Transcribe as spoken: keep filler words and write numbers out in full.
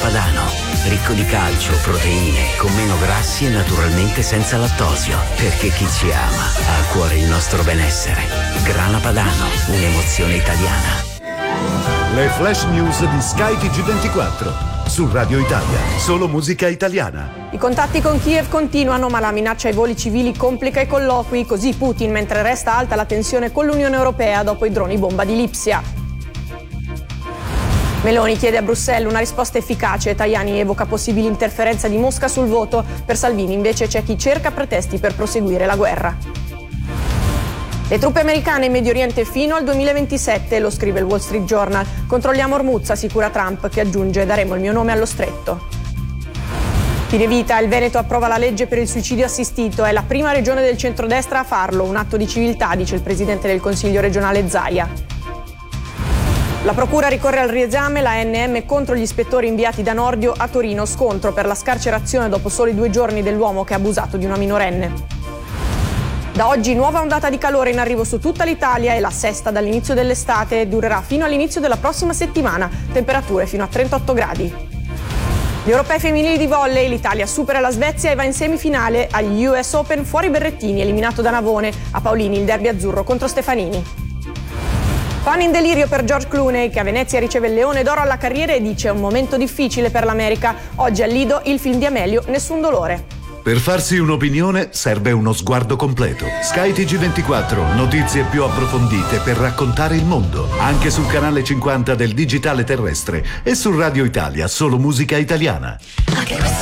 Padano, ricco di calcio, proteine, con meno grassi e naturalmente senza lattosio, perché chi ci ama ha a cuore il nostro benessere. Grana Padano, un'emozione italiana. Le flash news di Sky T G ventiquattro su Radio Italia, solo musica italiana. I contatti con Kiev continuano, ma la minaccia ai voli civili complica i colloqui, così Putin, mentre resta alta la tensione con l'Unione Europea dopo i droni bomba di Lipsia. Meloni chiede a Bruxelles una risposta efficace, Tajani evoca possibili interferenze di Mosca sul voto, per Salvini invece c'è chi cerca pretesti per proseguire la guerra. Le truppe americane in Medio Oriente fino al duemilaventisette, lo scrive il Wall Street Journal. Controlliamo Hormuz, assicura Trump, che aggiunge daremo il mio nome allo stretto. Fine vita, il Veneto approva la legge per il suicidio assistito, è la prima regione del centrodestra a farlo, un atto di civiltà, dice il presidente del Consiglio regionale Zaia. La procura ricorre al riesame, la A N M contro gli ispettori inviati da Nordio a Torino, scontro per la scarcerazione dopo soli due giorni dell'uomo che ha abusato di una minorenne. Da oggi nuova ondata di calore in arrivo su tutta l'Italia e la sesta dall'inizio dell'estate, durerà fino all'inizio della prossima settimana, temperature fino a trentotto gradi. Gli europei femminili di volley, l'Italia supera la Svezia e va in semifinale agli U S Open fuori Berrettini, eliminato da Navone, a Paolini il derby azzurro contro Stefanini. Fan in delirio per George Clooney, che a Venezia riceve il Leone d'Oro alla carriera e dice è un momento difficile per l'America, oggi al Lido il film di Amelio Nessun dolore. Per farsi un'opinione serve uno sguardo completo. Sky T G ventiquattro, notizie più approfondite per raccontare il mondo. Anche sul canale cinquanta del digitale terrestre e su Radio Italia, solo musica italiana.